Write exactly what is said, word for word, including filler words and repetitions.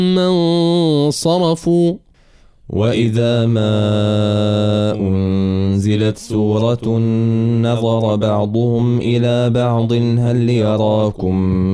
انصرفوا وإذا ما أنزلت سورة نظر بعضهم إلى بعض هل يراكم